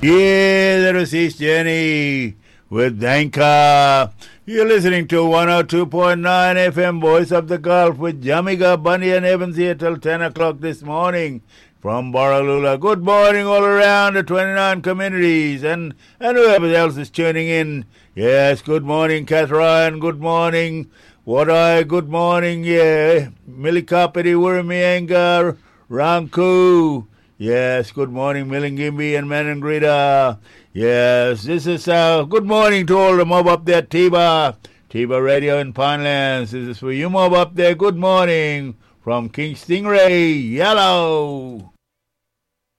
Yeah, there is East Jenny with Danka. You're listening to 102.9 FM Voice of the Gulf with Jamiga, Bunny and Evans here till 10 o'clock this morning from Borroloola. Good morning all around the 29 communities and whoever else is tuning in. Yes, good morning, Kat Ryan. Good morning. Good morning, yeah. Milikapiti, Wurmianga, Ranku. Yes, good morning, Millingimbi and Menangrida. Yes, this is good morning to all the mob up there, Tiba Radio in Pinelands. This is for you mob up there. Good morning from King Stingray, Yellow.